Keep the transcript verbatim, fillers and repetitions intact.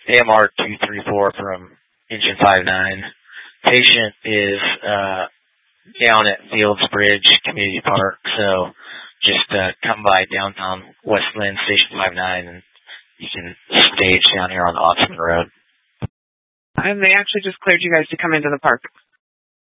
A M R two three four from Engine five nine. Patient is uh, down at Fields Bridge Community Park, so just uh, come by downtown West Lynn, Station five nine, and you can stage down here on Oxman Road. And they actually just cleared you guys to come into the park.